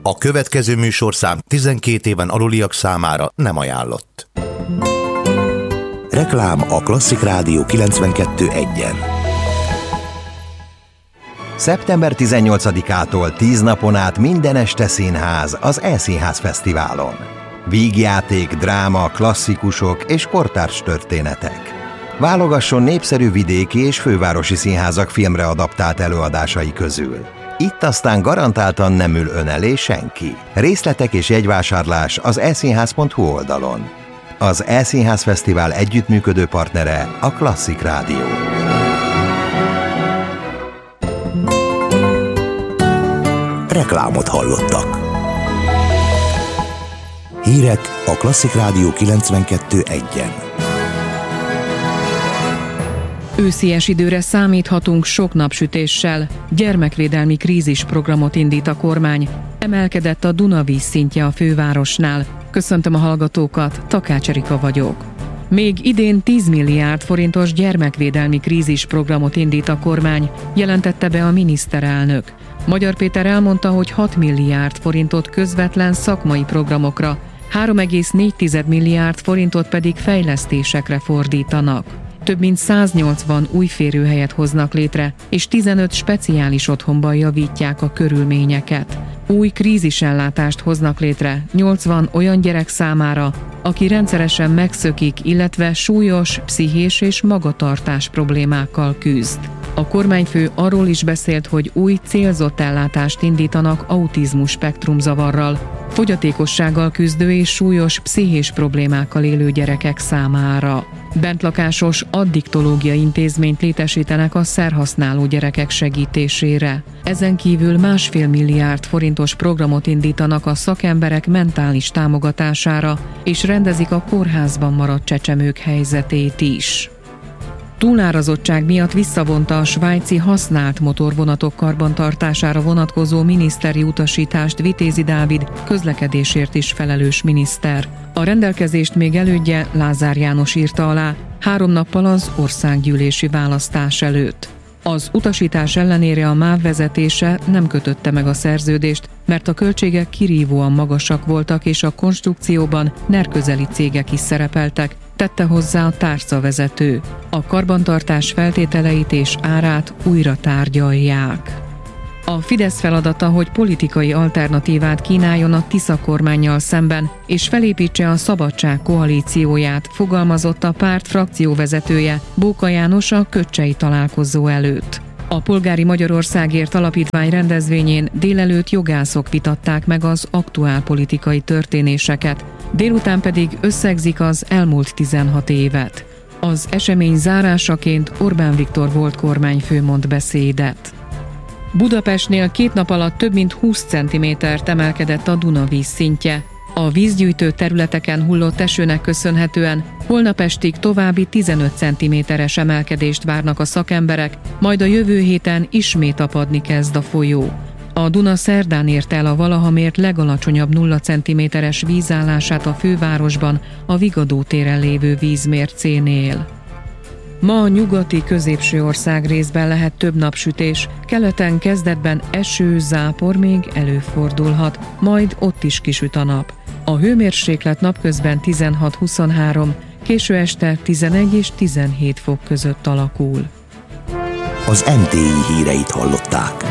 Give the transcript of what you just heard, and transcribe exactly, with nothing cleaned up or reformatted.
A következő műsorszám tizenkét éven aluliak számára nem ajánlott. Reklám a Klasszik Rádió kilencvenkettő egyen. szeptember tizennyolcadikától tíz napon át minden este színház az E-Színház Fesztiválon. Vígjáték, dráma, klasszikusok és kortárs történetek. Válogasson népszerű vidéki és fővárosi színházak filmre adaptált előadásai közül. Itt aztán garantáltan nem ül ön elé senki. Részletek és jegyvásárlás az e színház pont hu oldalon. Az E-Színház Fesztivál együttműködő partnere a Klasszik Rádió. Reklámot hallottak. Hírek a Klasszik Rádió kilencvenkettő egyen. Őszies időre számíthatunk sok napsütéssel. Gyermekvédelmi krízisprogramot indít a kormány. Emelkedett a Dunavíz szintje a fővárosnál. Köszöntöm a hallgatókat, Takács Erika vagyok. Még idén tíz milliárd forintos gyermekvédelmi krízisprogramot indít a kormány, jelentette be a miniszterelnök. Magyar Péter elmondta, hogy hat milliárd forintot közvetlen szakmai programokra, három egész négy milliárd forintot pedig fejlesztésekre fordítanak. Több mint száznyolcvan új férőhelyet hoznak létre, és tizenöt speciális otthonban javítják a körülményeket. Új krízisellátást hoznak létre nyolcvan olyan gyerek számára, aki rendszeresen megszökik, illetve súlyos pszichés és magatartás problémákkal küzd. A kormányfő arról is beszélt, hogy új célzott ellátást indítanak autizmus spektrumzavarral, fogyatékossággal küzdő és súlyos pszichés problémákkal élő gyerekek számára. Bentlakásos addiktológia intézményt létesítenek a szerhasználó gyerekek segítésére. Ezen kívül másfél milliárd forintos programot indítanak a szakemberek mentális támogatására, és rendezik a kórházban maradt csecsemők helyzetét is. Túlárazottság miatt visszavonta a svájci használt motorvonatok karbantartására vonatkozó miniszteri utasítást Vitézi Dávid, közlekedésért is felelős miniszter. A rendelkezést még elődje, Lázár János írta alá, három nappal az országgyűlési választás előtt. Az utasítás ellenére a MÁV vezetése nem kötötte meg a szerződést, mert a költségek kirívóan magasak voltak, és a konstrukcióban nerközeli cégek is szerepeltek, tette hozzá a tárcavezető. A karbantartás feltételeit és árát újra tárgyalják. A Fidesz feladata, hogy politikai alternatívát kínáljon a Tisza kormánnyal szemben, és felépítse a Szabadság koalícióját, fogalmazott a párt frakcióvezetője, Bóka János a köcsei találkozó előtt. A Polgári Magyarországért Alapítvány rendezvényén délelőtt jogászok vitatták meg az aktuál politikai történéseket, délután pedig összegzik az elmúlt tizenhat évet. Az esemény zárásaként Orbán Viktor volt kormányfő mond beszédet. Budapestnél két nap alatt több mint húsz centimétert emelkedett a Dunavíz szintje. A vízgyűjtő területeken hullott esőnek köszönhetően holnap estig további tizenöt centiméteres emelkedést várnak a szakemberek, majd a jövő héten ismét apadni kezd a folyó. A Duna szerdán érte el a valaha mért legalacsonyabb nulla centiméteres vízállását a fővárosban, a Vigadó téren lévő vízmércénél. Ma a nyugati középső ország részben lehet több napsütés, keleten kezdetben eső, zápor még előfordulhat, majd ott is kisüt a nap. A hőmérséklet napközben tizenhat-huszonhárom, késő este tizenegy és tizenhét fok között alakul. Az em té i híreit hallották.